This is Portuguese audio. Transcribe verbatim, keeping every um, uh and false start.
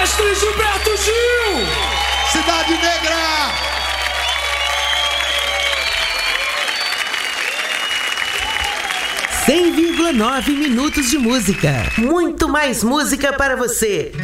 Mestre Gilberto Gil! Cidade Negra! cem vírgula nove minutos de música. Muito mais música para você.